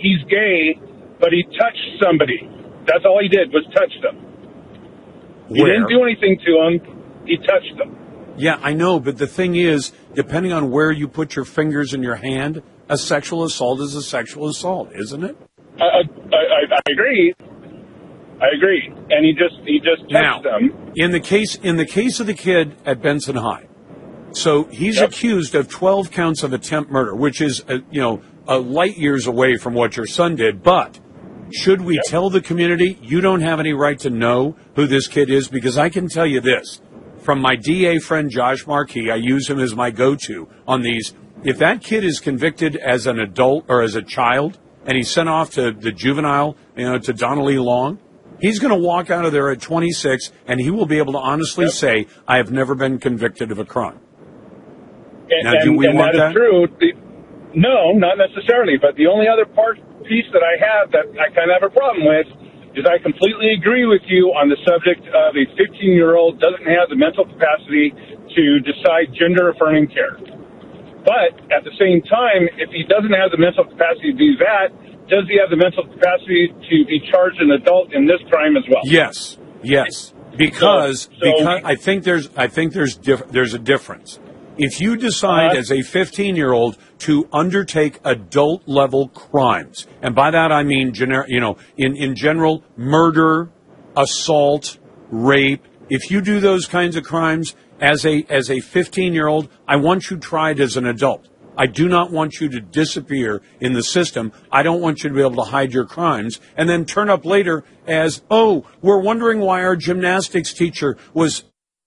he's gay, but he touched somebody. That's all he did was touch them. He didn't do anything to him. He touched them. Yeah, I know, but the thing is, depending on where you put your fingers in your hand, a sexual assault is a sexual assault, isn't it? I agree. I agree. And he just touched them. In the case of the kid at Benson High, so he's accused of 12 counts of attempt murder, which is light years away from what your son did. But should we tell the community you don't have any right to know who this kid is? Because I can tell you this from my DA friend Josh Markey. I use him as my go-to on these. If that kid is convicted as an adult or as a child, and he's sent off to the juvenile, to Donnelly Long, he's going to walk out of there at 26, and he will be able to honestly say, I have never been convicted of a crime. Now, do we want that? Is true. No, not necessarily. But the only other piece that I have that I kind of have a problem with is I completely agree with you on the subject of a 15-year-old doesn't have the mental capacity to decide gender-affirming care. But at the same time, if he doesn't have the mental capacity to do that, does he have the mental capacity to be charged an adult in this crime as well? Yes. Because I think there's a difference. If you decide as a 15-year-old to undertake adult-level crimes, and by that I mean in general murder, assault, rape, if you do those kinds of crimes as a 15-year-old, I want you tried as an adult. I do not want you to disappear in the system. I don't want you to be able to hide your crimes and then turn up later as, we're wondering why our gymnastics teacher was...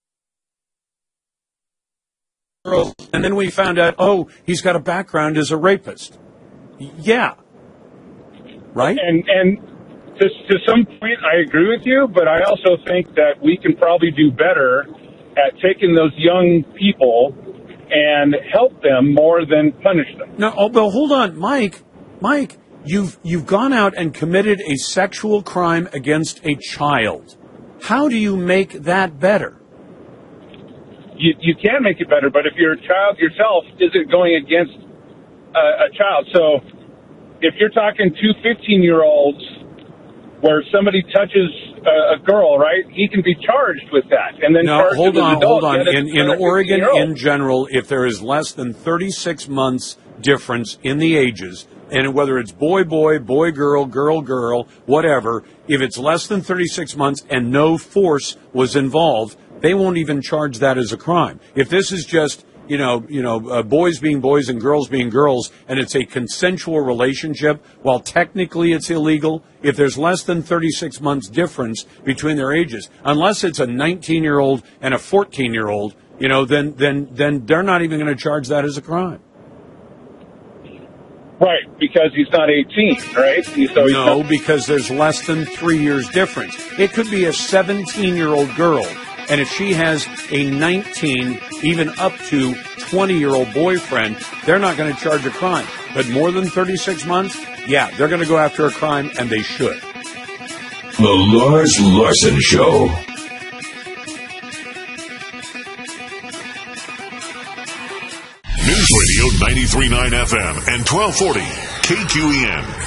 And then we found out, he's got a background as a rapist. Yeah. Right? And to some point, I agree with you, but I also think that we can probably do better at taking those young people and help them more than punish them. No, but hold on, Mike, you've gone out and committed a sexual crime against a child. How do you make that better? You can make it better, but if your child yourself isn't going against a child, so if you're talking two 15-year-olds where somebody touches a girl, right, he can be charged with that. And then hold on. In Oregon, in general, if there is less than 36 months difference in the ages, and whether it's boy, girl, girl, whatever, if it's less than 36 months and no force was involved, they won't even charge that as a crime. If this is just, boys being boys and girls being girls, and it's a consensual relationship, while technically it's illegal, if there's less than 36 months difference between their ages, unless it's a 19-year-old and a 14-year-old, then they're not even going to charge that as a crime. Right, because he's not 18, right? Because there's less than 3 years difference. It could be a 17-year-old girl. And if she has a 19, even up to 20-year-old boyfriend, they're not going to charge a crime. But more than 36 months, they're going to go after a crime, and they should. The Lars Larson Show. News Radio 93.9 FM and 1240 KQEN.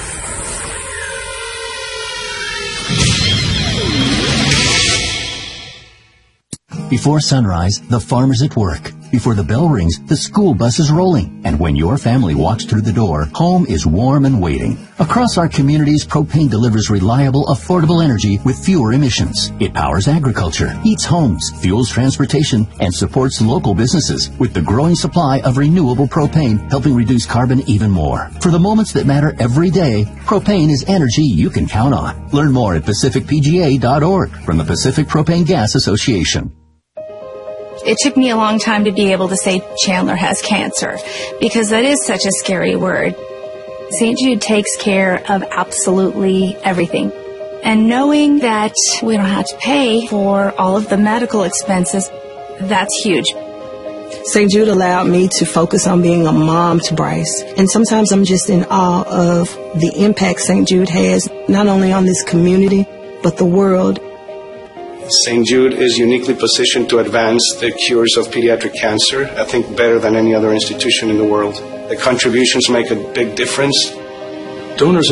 Before sunrise, the farmer's at work. Before the bell rings, the school bus is rolling. And when your family walks through the door, home is warm and waiting. Across our communities, propane delivers reliable, affordable energy with fewer emissions. It powers agriculture, heats homes, fuels transportation, and supports local businesses with the growing supply of renewable propane, helping reduce carbon even more. For the moments that matter every day, propane is energy you can count on. Learn more at PacificPGA.org from the Pacific Propane Gas Association. It took me a long time to be able to say Chandler has cancer, because that is such a scary word. St. Jude takes care of absolutely everything. And knowing that we don't have to pay for all of the medical expenses, that's huge. St. Jude allowed me to focus on being a mom to Bryce. And sometimes I'm just in awe of the impact St. Jude has, not only on this community, but the world. St. Jude is uniquely positioned to advance the cures of pediatric cancer, I think better than any other institution in the world. The contributions make a big difference. Donors